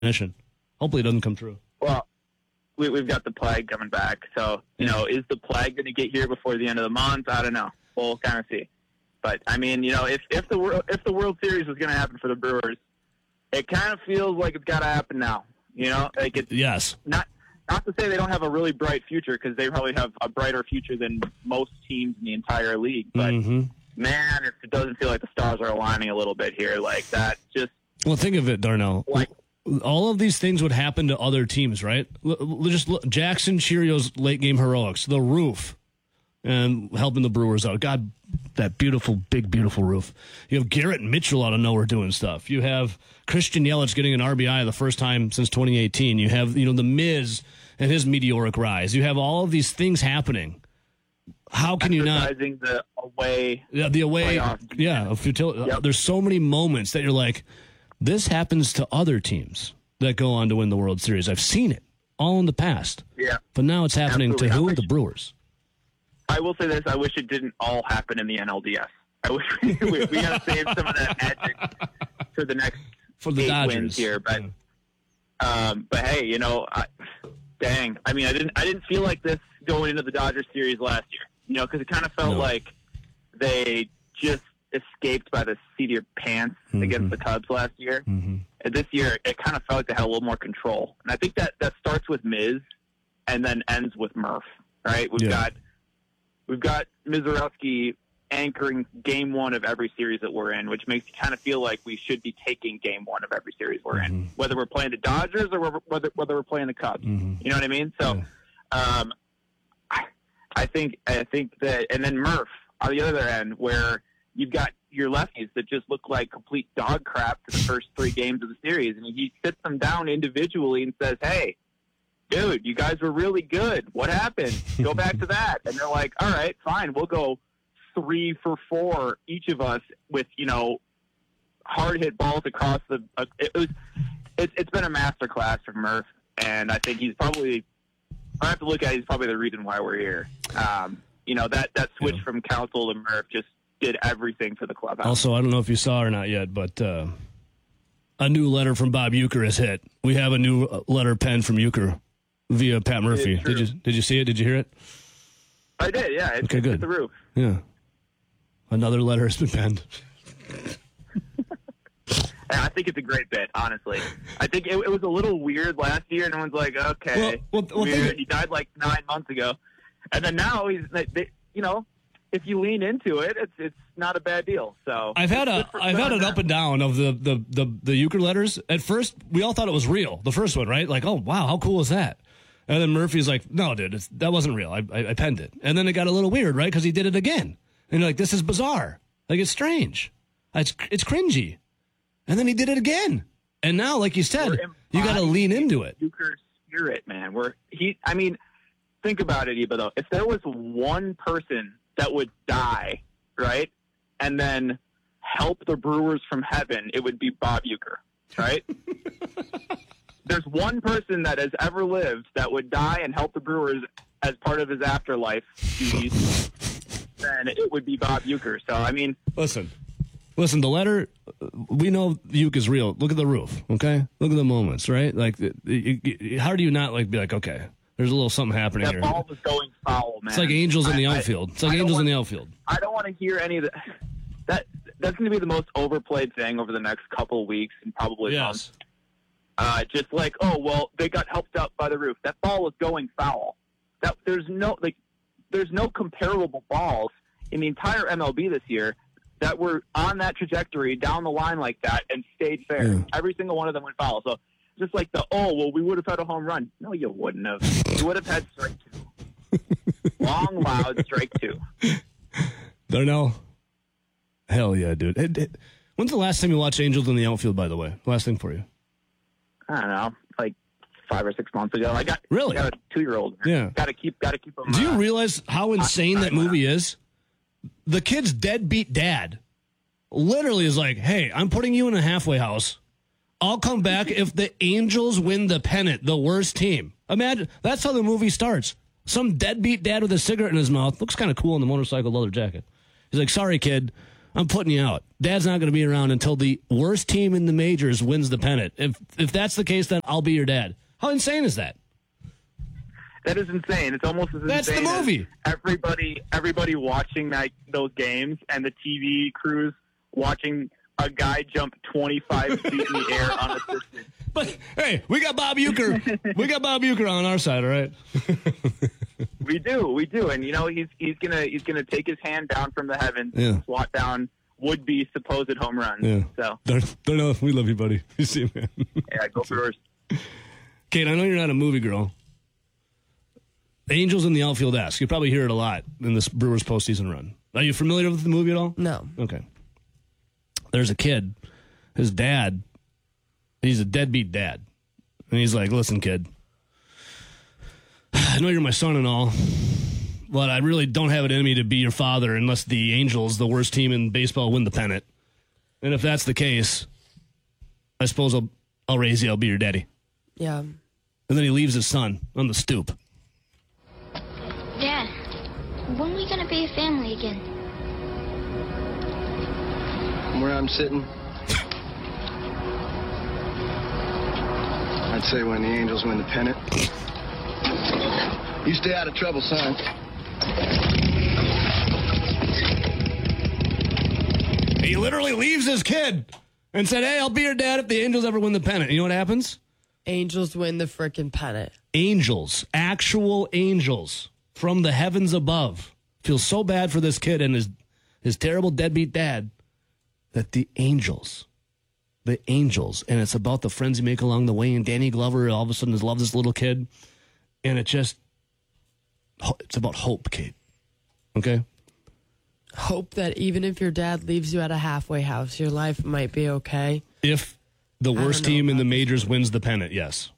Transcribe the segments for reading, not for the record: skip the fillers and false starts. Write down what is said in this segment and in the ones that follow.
premonition. Hopefully it doesn't come true. Well, we've got the plague coming back. So, is the plague going to get here before the end of the month? I don't know. We'll kind of see. But, I mean, if the World Series was going to happen for the Brewers, it kind of feels like it's got to happen now. Yes. Not to say they don't have a really bright future, because they probably have a brighter future than most teams in the entire league. But, man, if it doesn't feel like the stars are aligning a little bit here, like that just... Well, think of it, Darnell. All of these things would happen to other teams, right? Just look, Jackson Cheerios late game heroics, the roof, and helping the Brewers out. God, that big, beautiful roof. You have Garrett Mitchell out of nowhere doing stuff. You have Christian Yelich getting an RBI the first time since 2018. You have, the Miz and his meteoric rise. You have all of these things happening. How can you not? The away. Yeah, the away. Yeah, futility. Yep. There's so many moments that you're like, this happens to other teams that go on to win the World Series. I've seen it all in the past. Yeah. But now it's happening to who? The Brewers. I will say this. I wish it didn't all happen in the NLDS. I wish we got to save some of that magic for the next for the 8 Dodgers wins here. But, hey, dang. I mean, I didn't feel like this going into the Dodgers series last year, because it kind of felt like they just escaped by the seat of your pants against the Cubs last year. And this year, it kind of felt like they had a little more control. And I think that starts with Miz and then ends with Murph, right? We've got Mizorowski anchoring game 1 of every series that we're in, which makes you kind of feel like we should be taking game 1 of every series we're in, whether we're playing the Dodgers or whether we're playing the Cubs. You know what I mean? So I think that, and then Murph on the other end, where you've got your lefties that just look like complete dog crap for the first 3 games of the series. And he sits them down individually and says, hey, dude, you guys were really good. What happened? Go back to that. And they're like, all right, fine. We'll go 3 for 4, each of us, with, hard hit balls across the it's been a masterclass for Murph. And I think he's probably, I have to look at it, he's probably the reason why we're here. That switch from Counsell to Murph just did everything for the clubhouse. Also, I don't know if you saw or not yet, but a new letter from Bob Uecker has hit. We have a new letter penned from Uecker via Pat Murphy. Did you see it? Did you hear it? I did, yeah. It's good. It's the roof. Yeah. Another letter has been penned. I think it's a great bit, honestly. I think it was a little weird last year, and everyone's like, okay, he died like 9 months ago. And then now he's, if you lean into it, it's not a bad deal. So I've had an up and down of the Uecker letters. At first, we all thought it was real. The first one, right? Like, oh wow, how cool is that? And then Murphy's like, no, dude, that wasn't real. I penned it. And then it got a little weird, right? Because he did it again. And you're like, this is bizarre. Like, it's strange. It's cringy. And then he did it again. And now, like you said, you got to lean into it. Uecker spirit, man. Think about it, Eva, though. If there was one person that would die, right, and then help the Brewers from heaven, it would be Bob Uecker, right? There's one person that has ever lived that would die and help the Brewers as part of his afterlife duties, then it would be Bob Uecker. So, I mean... Listen, the letter, we know Uecker is real. Look at the roof, okay? Look at the moments, right? Like, how do you not, be like, okay... There's a little something happening here. That ball was going foul, man. It's like angels in the outfield. It's like angels in the outfield. I don't want to hear any of that. That's going to be the most overplayed thing over the next couple of weeks and probably months. Just like, oh, well, they got helped out by the roof. That ball was going foul. There's no comparable balls in the entire MLB this year that were on that trajectory down the line like that and stayed fair. Yeah. Every single one of them went foul. So just like we would have had a home run. No, you wouldn't have. You would have had strike 2. Long, loud strike 2. Darnell. Hell yeah, dude. When's the last time you watched Angels in the Outfield, by the way? Last thing for you. I don't know, like 5 or 6 months ago. I got a 2-year-old. Yeah. Got to keep them. Do you realize how insane that movie is? The kid's deadbeat dad literally is like, hey, I'm putting you in a halfway house. I'll come back if the Angels win the pennant, the worst team. Imagine, that's how the movie starts. Some deadbeat dad with a cigarette in his mouth. Looks kind of cool in the motorcycle leather jacket. He's like, sorry, kid, I'm putting you out. Dad's not going to be around until the worst team in the majors wins the pennant. If that's the case, then I'll be your dad. How insane is that? That is insane. It's almost as That's insane the movie. as everybody watching those games and the TV crews watching a guy jump 25 feet in the air unassisted. But hey, we got Bob Uecker. We got Bob Uecker on our side, all right? We do, and he's gonna take his hand down from the heavens, Yeah. and swat down would-be supposed home runs. Yeah. So Don't know. We love you, buddy. You see, man. yeah, go Brewers. Kate, I know you're not a movie girl. Angels in the Outfield Ask. You probably hear it a lot in this Brewers postseason run. Are you familiar with the movie at all? No. Okay. There's a kid. His dad, he's a deadbeat dad. And he's like, listen, kid, I know you're my son and all, but I really don't have it in me to be your father unless the Angels, the worst team in baseball, win the pennant. And if that's the case, I suppose I'll raise you. I'll be your daddy. Yeah. And then he leaves his son on the stoop. Dad, when are we going to be a family again? Where I'm sitting, I'd say when the Angels win the pennant. You stay out of trouble, son. He literally leaves his kid and said, hey, I'll be your dad if the Angels ever win the pennant. You know what happens? Angels win the frickin' pennant. Angels, actual angels from the heavens above, feel so bad for this kid and his terrible deadbeat dad that the angels, and it's about the friends you make along the way, and Danny Glover all of a sudden has loved this little kid, and it's about hope, Kate. Okay? Hope that even if your dad leaves you at a halfway house, your life might be okay. If the worst team in the majors wins the pennant, yes.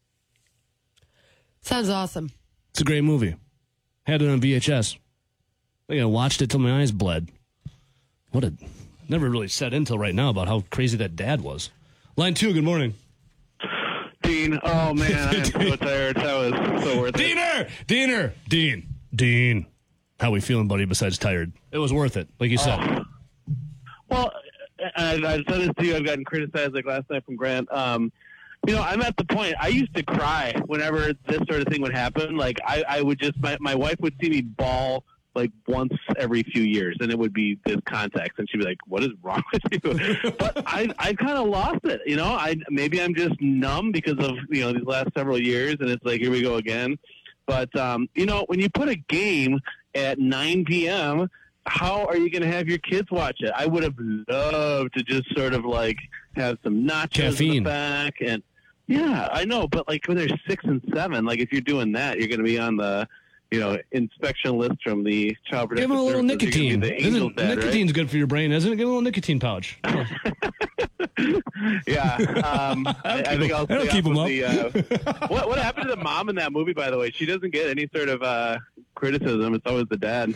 Sounds awesome. It's a great movie. Had it on VHS. I think I watched it till my eyes bled. Never really set in till right now about how crazy that dad was. Line 2, good morning. Dean, oh man, I am so tired. That was so worth it. Dean. How we feeling, buddy, besides tired? It was worth it, like you said. Well, I said this to you, I've gotten criticized like last night from Grant. I'm at the point, I used to cry whenever this sort of thing would happen. Like, I would just, my wife would see me bawl like once every few years, and it would be this context, and she'd be like, what is wrong with you? But I kind of lost it, maybe I'm just numb because of, these last several years, and it's like, here we go again. But, when you put a game at 9 p.m., how are you going to have your kids watch it? I would have loved to just sort of like have some nachos Caffeine in the back. And yeah, I know. But like when they're 6 and 7, like if you're doing that, you're going to be on the, inspection list from the Child Protective Give him a little Services. nicotine. The angel dad, Nicotine's good for your brain, isn't it? Give him a little nicotine pouch. Yeah. I think I'll That'll stay keep off him with up. What happened to the mom in that movie, by the way? She doesn't get any sort of criticism. It's always the dad.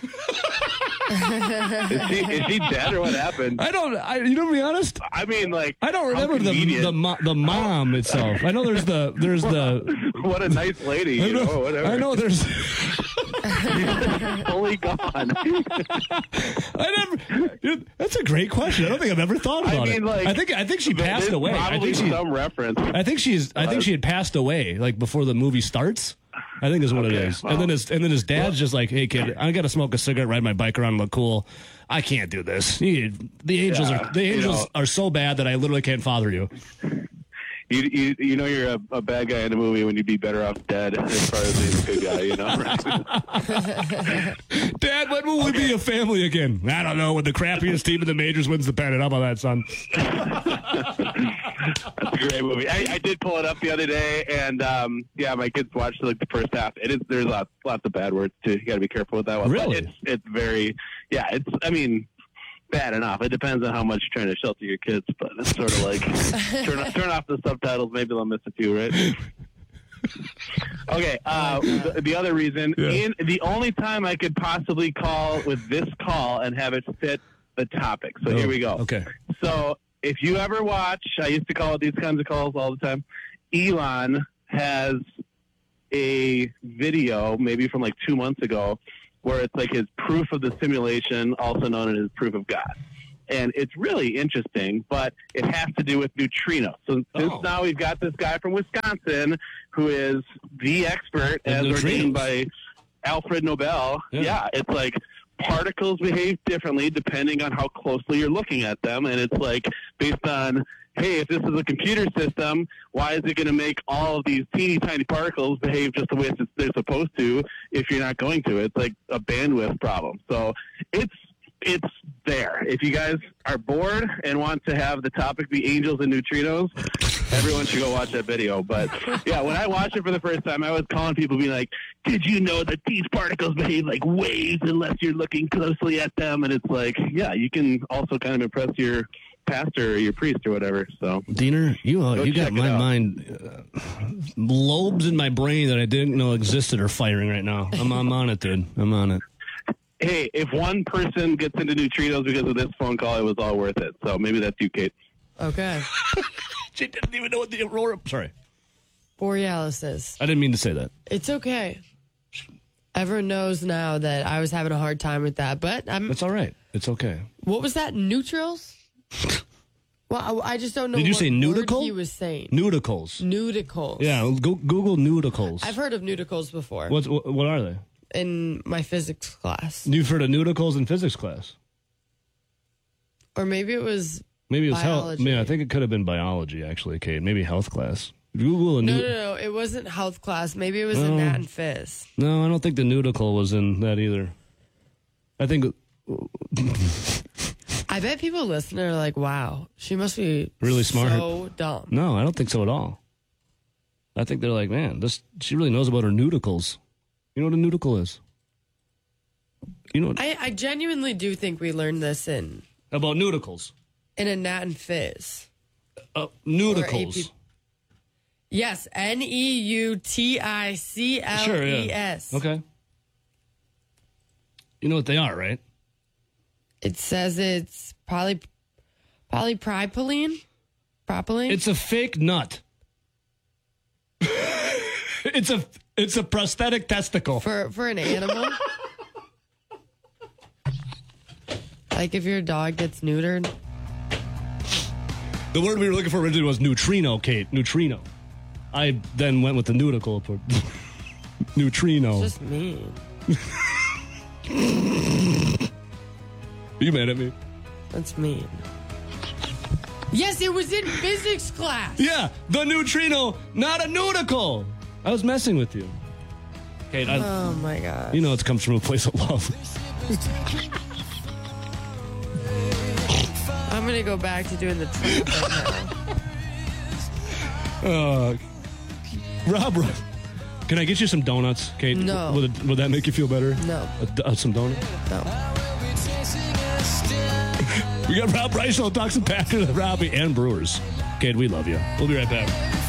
Is she dead or what happened? To be honest, I mean, like, I don't remember the mom itself. I know there's the what a nice lady, whatever. I know there's fully gone. That's a great question. I don't think I've ever thought about it. Like, I think she passed there's away. Probably some reference. I think she had passed away like before the movie starts. I think is what it is. Well, and then his dad's just like, hey kid, I got to smoke a cigarette, ride my bike around, and look cool. I can't do this. The Angels are so bad that I literally can't father you. You're a bad guy in a movie when you'd be better off dead as far as being a good guy, Dad, when will we be a family again? I don't know. When the crappiest team in the majors wins the pennant. How about that, son? That's a great movie. I did pull it up the other day, and my kids watched like the first half. There's lots of bad words too. You got to be careful with that one. Really? But it's very bad enough. It depends on how much you're trying to shelter your kids, but it's sort of like turn off the subtitles. Maybe they'll miss a few, right? Okay. The other reason, the only time I could possibly call with this call and have it fit the topic. So here we go. Okay. So if you ever watch, I used to call it these kinds of calls all the time. Elon has a video, maybe from like 2 months ago, where it's like his proof of the simulation, also known as his proof of God. and it's really interesting, but it has to do with neutrinos. So since now we've got this guy from Wisconsin who is the expert, as ordained by Alfred Nobel. Yeah, it's like particles behave differently depending on how closely you're looking at them, and it's like based on, hey, if this is a computer system, why is it going to make all of these teeny tiny particles behave just the way they're supposed to if you're not going to? It's like a bandwidth problem. So it's there. If you guys are bored and want to have the topic be angels and neutrinos, everyone should go watch that video. But yeah, when I watched it for the first time, I was calling people being like, did you know that these particles behave like waves unless you're looking closely at them? And it's like, yeah, you can also kind of impress your pastor or your priest or whatever. So Diener, you got my mind, lobes in my brain that I didn't know existed are firing right now. I'm on it, dude. I'm on it. Hey, if one person gets into neutrinos because of this phone call, it was all worth it. So maybe that's you, Kate. Okay. She didn't even know what the aurora. Sorry, Borealis is. I didn't mean to say that. It's okay. Everyone knows now that I was having a hard time with that, but That's all right. It's okay. What was that? Neutrals? Well, I just don't know. Did you what say nudicle? word he was saying Nudicles. Nudicles. Yeah, Google nudicles. I've heard of nudicles before. What are they? In my physics class. You've heard of nudicles in physics class? Or maybe it was health. biology. I think it could have been biology, actually, Kate. Maybe health class. Google a No. It wasn't health class. Maybe it was in Nat and Phys. No, I don't think the nudicle was in that either. I think... I bet people listening are like, wow, she must be really smart. So dumb. No, I don't think so at all. I think they're like, man, she really knows about her nudicles. You know what a nudicle is? You know, I genuinely do think we learned this about nudicles in a Nat and Phys. Nudicles. Yes, NEUTICLES. Sure, yeah. Okay. You know what they are, right? It says it's polypropylene. Propylene. It's a fake nut. It's a prosthetic testicle for an animal. Like if your dog gets neutered. The word we were looking for originally was neutrino, Kate. Neutrino. I then went with the nudicle. Neutrino. It's just mean. You mad at me? That's mean. Yes, it was in physics class. Yeah, the neutrino, not a nudicle. I was messing with you. Kate, oh my God. You know it comes from a place of love. I'm going to go back to doing the trip right now. Rob, can I get you some donuts, Kate? No. Would that make you feel better? No. Some donuts? No. We got Rob Reichel, talk some Packers, Robbie, and Brewers. Kate, we love you. We'll be right back.